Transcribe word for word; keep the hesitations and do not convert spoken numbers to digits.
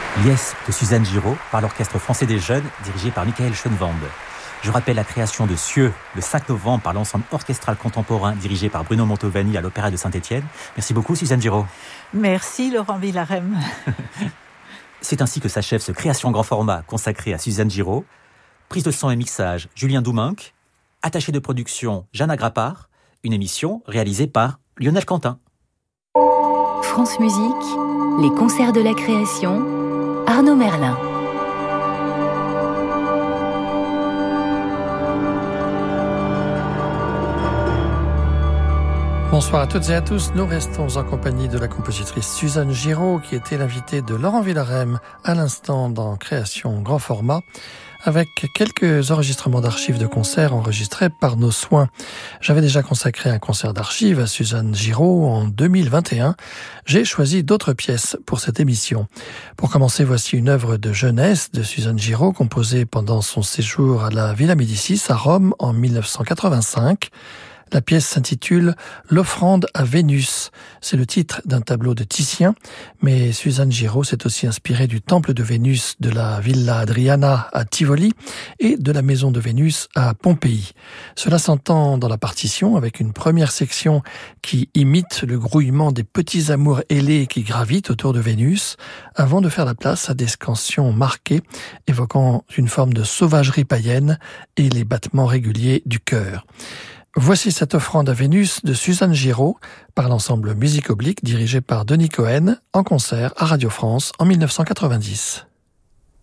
Liesse de Suzanne Giraud par l'Orchestre français des jeunes dirigé par Michael Schoenwand. Je rappelle la création de Cieux le cinq novembre par l'ensemble orchestral contemporain dirigé par Bruno Montovani à l'Opéra de Saint-Étienne. Merci beaucoup Suzanne Giraud. Merci Laurent Villarem. C'est ainsi que s'achève ce Création grand format consacré à Suzanne Giraud. Prise de son et mixage Julien Douminc. Attaché de production Jeanne Agrapard. Une émission réalisée par Lionel Quentin. France Musique, les concerts de la création, Arnaud Merlin. Bonsoir à toutes et à tous, nous restons en compagnie de la compositrice Suzanne Giraud qui était l'invitée de Laurent Villarem à l'instant dans Création grand format avec quelques enregistrements d'archives de concerts enregistrés par nos soins. J'avais déjà consacré un concert d'archives à Suzanne Giraud en deux mille vingt et un. J'ai choisi d'autres pièces pour cette émission. Pour commencer, voici une œuvre de jeunesse de Suzanne Giraud composée pendant son séjour à la Villa Médicis à Rome en mille neuf cent quatre-vingt-cinq. La pièce s'intitule « L'offrande à Vénus ». C'est le titre d'un tableau de Titien, mais Suzanne Giraud s'est aussi inspirée du temple de Vénus de la Villa Adriana à Tivoli et de la maison de Vénus à Pompéi. Cela s'entend dans la partition avec une première section qui imite le grouillement des petits amours ailés qui gravitent autour de Vénus, avant de faire la place à des scansions marquées évoquant une forme de sauvagerie païenne et les battements réguliers du cœur. Voici cette offrande à Vénus de Suzanne Giraud par l'ensemble Musique Oblique dirigé par Denis Cohen en concert à Radio France en mille neuf cent quatre-vingt-dix.